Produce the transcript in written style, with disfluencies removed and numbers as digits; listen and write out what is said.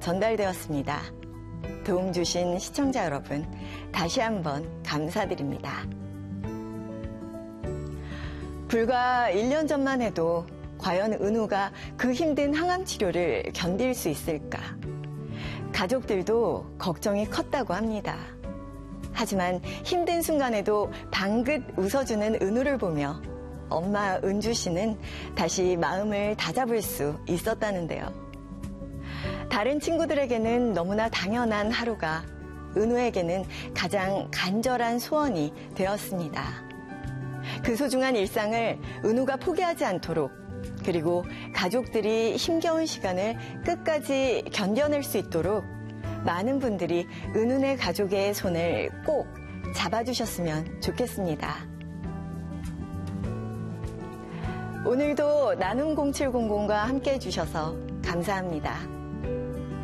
전달되었습니다. 도움 주신 시청자 여러분, 다시 한번 감사드립니다. 불과 1년 전만 해도 과연 은우가 그 힘든 항암 치료를 견딜 수 있을까? 가족들도 걱정이 컸다고 합니다. 하지만 힘든 순간에도 방긋 웃어주는 은우를 보며 엄마 은주 씨는 다시 마음을 다잡을 수 있었다는데요. 다른 친구들에게는 너무나 당연한 하루가 은우에게는 가장 간절한 소원이 되었습니다. 그 소중한 일상을 은우가 포기하지 않도록, 그리고 가족들이 힘겨운 시간을 끝까지 견뎌낼 수 있도록 많은 분들이 은우네 가족의 손을 꼭 잡아주셨으면 좋겠습니다. 오늘도 나눔 0700과 함께 해주셔서 감사합니다.